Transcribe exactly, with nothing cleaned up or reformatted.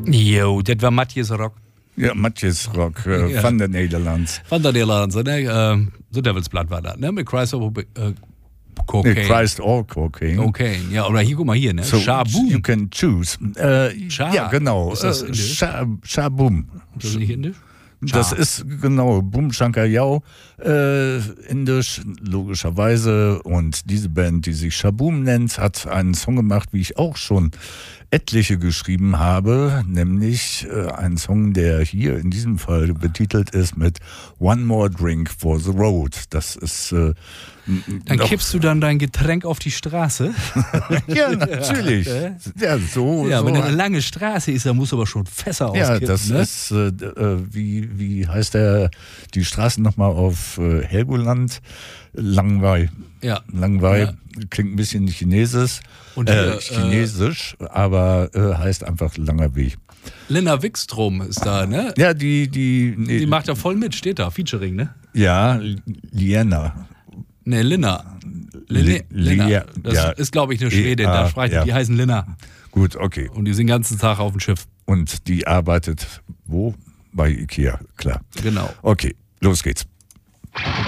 Jo, das war Matthias Rock. Ja, Matthias Rock äh, Ja. von der Nederlands. Von der Nederlandse, ne? Ähm, The Devil's Blood war das, ne? Mit Christ of äh, Cocaine. Nee, Christ or Cocaine. Cocaine, ja, oder hier, guck mal hier, ne? So, Shaboom. you can choose. Äh, Scha- ja, genau. Ist das Äh, indisch? Scha- Shaboom. Ist das nicht indisch? Das Scha. ist genau Boom Shankar Yao, äh, indisch, logischerweise. Und diese Band, die sich Shaboom nennt, hat einen Song gemacht, wie ich auch schon etliche geschrieben habe, nämlich äh, einen Song, der hier in diesem Fall betitelt ist mit One More Drink for the Road. Das ist äh, Dann doch- kippst du dann dein Getränk auf die Straße. ja, natürlich. Ja, so. Ja, so wenn eine lange Straße ist, dann musst du aber schon Fässer Ja, auskippen, das ne? ist, äh, äh, wie, wie heißt der, die Straße nochmal auf äh, Helgoland? Langwei. Ja. Langwei, Ja. klingt ein bisschen chinesisch, Und äh, hier, chinesisch, aber äh, heißt einfach langer Weg. Linda Wikström ist da, ne? Ja, die, die, nee, Die macht ja voll mit, steht da, Featuring, ne? ja, Liena. Ne, Linna. Li- Linna. Lia- Das ja. ist, glaube ich, eine Schwedin, E- da ah, sprechen, ja. die heißen Linna. Gut, okay. Und die sind den ganzen Tag auf dem Schiff. Und die arbeitet wo? Bei Ikea, klar. Genau. Okay, los geht's.